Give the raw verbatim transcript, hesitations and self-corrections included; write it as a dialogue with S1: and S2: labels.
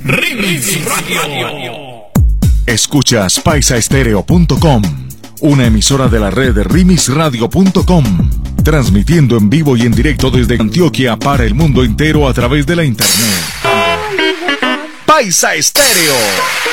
S1: Remix Radio.
S2: Escuchas paisa estéreo punto com, una emisora de la red remix radio punto com, transmitiendo en vivo y en directo desde Antioquia para el mundo entero a través de la internet. Paisa Estéreo.